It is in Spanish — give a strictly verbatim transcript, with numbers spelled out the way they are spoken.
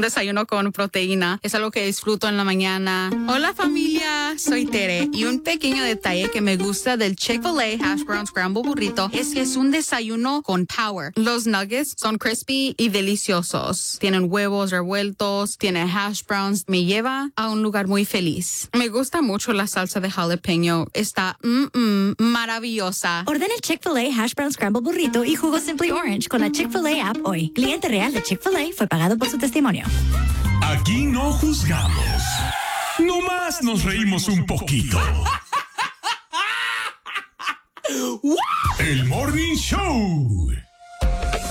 desayuno con proteína. Es algo que disfruto en la mañana. Hola familia, soy Tere y un pequeño detalle que me gusta del Chick-fil-A Hash Brown Scramble Burrito es que es un desayuno con power. Los nuggets son crispy y deliciosos. Tienen huevos revueltos, tiene hash browns. Me lleva a un lugar muy feliz. Me gusta mucho la salsa de jalapeño. Está mm, mm, maravillosa. Ordena el Chick-fil-A Hash Brown Scramble Burrito y jugo Simply Orange con la Chick-fil-A app hoy. Cliente real de Chick-fil-A fue pagado por su testimonio. Aquí no juzgamos. Nomás nos reímos un poquito. El Morning Show.